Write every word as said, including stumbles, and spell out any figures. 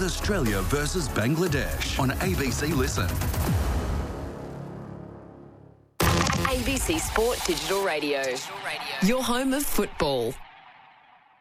with Australia versus Bangladesh on A B C Listen. A B C Sport Digital Radio. Your home of football.